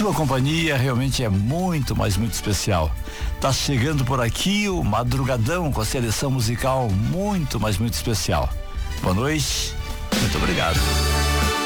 sua companhia realmente é muito, mas muito especial. Tá chegando por aqui o Madrugadão com a seleção musical muito, mas muito especial. Boa noite, muito obrigado.